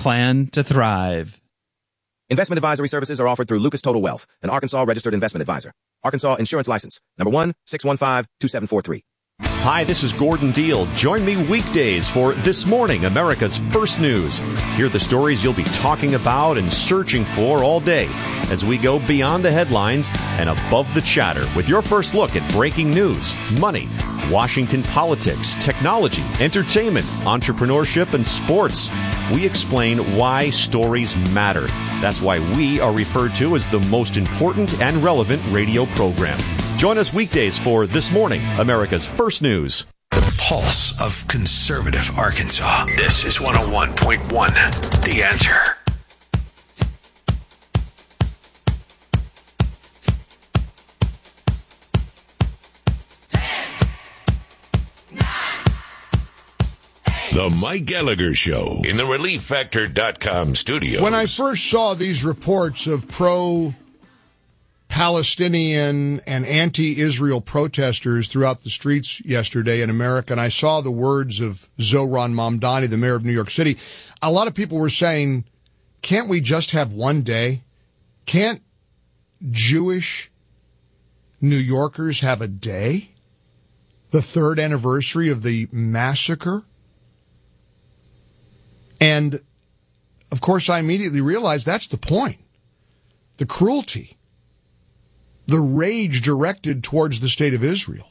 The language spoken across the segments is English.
plan to thrive. Investment advisory services are offered through Lucas Total Wealth, an Arkansas registered investment advisor. Arkansas Insurance License, number 1-615-2743. Hi, this is Gordon Deal. Join me weekdays for This Morning, America's First News. Hear the stories you'll be talking about and searching for all day as we go beyond the headlines and above the chatter with your first look at breaking news, money, Washington politics, technology, entertainment, entrepreneurship, and sports. We explain why stories matter. That's why we are referred to as the most important and relevant radio program. Join us weekdays for This Morning, America's First News. The pulse of conservative Arkansas. This is 101.1, The Answer. The Mike Gallagher Show in the ReliefFactor.com studios. When I first saw these reports of pro-Palestinian and anti-Israel protesters throughout the streets yesterday in America, and I saw the words of Zohran Mamdani, the mayor of New York City, a lot of people were saying, can't we just have one day? Can't Jewish New Yorkers have a day? The third anniversary of the massacre? And, of course, I immediately realized that's the point. The cruelty, the rage directed towards the state of Israel.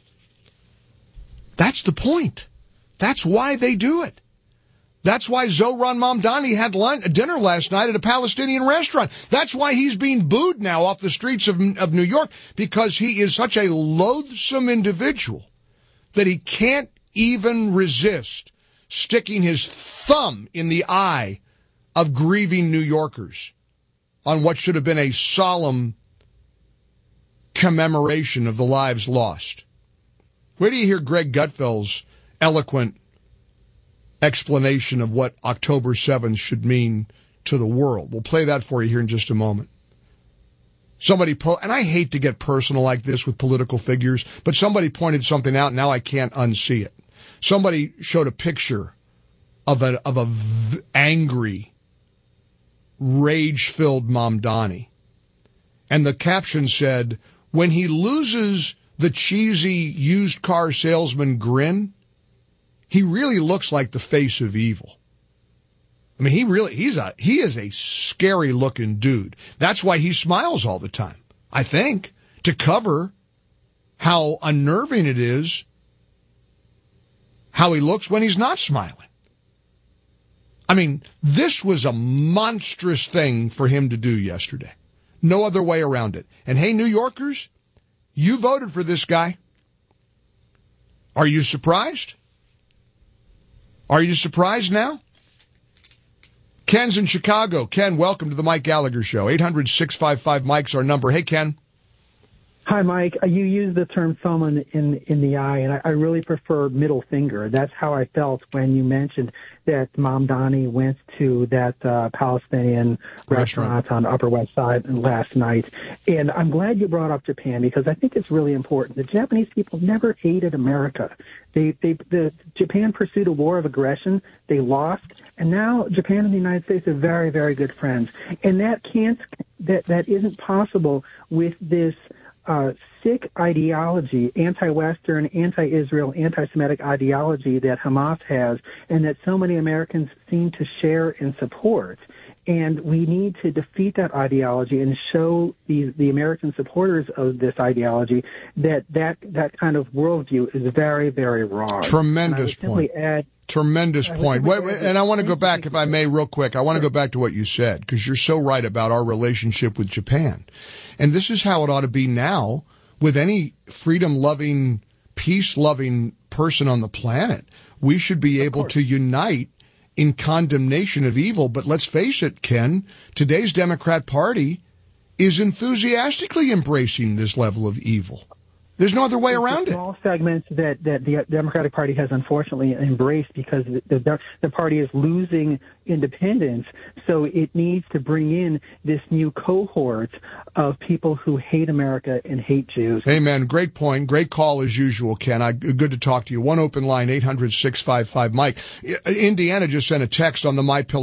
That's the point. That's why they do it. That's why Zohran Mamdani had dinner last night at a Palestinian restaurant. That's why he's being booed now off the streets of New York, because he is such a loathsome individual that he can't even resist sticking his thumb in the eye of grieving New Yorkers on what should have been a solemn commemoration of the lives lost. Where do you hear Greg Gutfeld's eloquent explanation of what October 7th should mean to the world? We'll play that for you here in just a moment. And I hate to get personal like this with political figures, but somebody pointed something out, now I can't unsee it. Somebody showed a picture of a angry, rage-filled Mamdani. And the caption said, when he loses the cheesy used car salesman grin, he really looks like the face of evil. I mean, he is a scary looking dude. That's why he smiles all the time, I think, to cover how unnerving it is how he looks when he's not smiling. I mean, this was a monstrous thing for him to do yesterday. No other way around it. And hey, New Yorkers, you voted for this guy. Are you surprised? Are you surprised now? Ken's in Chicago. Ken, welcome to the Mike Gallagher Show. 800-655-Mike's our number. Hey, Ken. Hi, Mike. You used the term thumb in the eye, and I really prefer middle finger. That's how I felt when you mentioned that Mamdani went to that Palestinian restaurant on the Upper West Side last night. And I'm glad you brought up Japan, because I think it's really important. The Japanese people never hated America. Japan pursued a war of aggression. They lost, and now Japan and the United States are very, very good friends. And that isn't possible with this sick ideology, anti-Western, anti-Israel, anti-Semitic ideology that Hamas has, and that so many Americans seem to share and support. And we need to defeat that ideology and show the American supporters of this ideology that kind of worldview is very, very wrong. Tremendous point. Tremendous point. And I want to go back, if I may, real quick. I want to go back to what you said, because you're so right about our relationship with Japan. And this is how it ought to be now with any freedom-loving, peace-loving person on the planet. We should be able to unite in condemnation of evil. But let's face it, Ken, today's Democrat Party is enthusiastically embracing this level of evil. There's no other way around it. Small segments that the Democratic Party has unfortunately embraced, because the party is losing independence. So it needs to bring in this new cohort of people who hate America and hate Jews. Amen. Great point. Great call as usual, Ken. Good to talk to you. One open line, 800-655-Mike. Indiana just sent a text on the MyPillow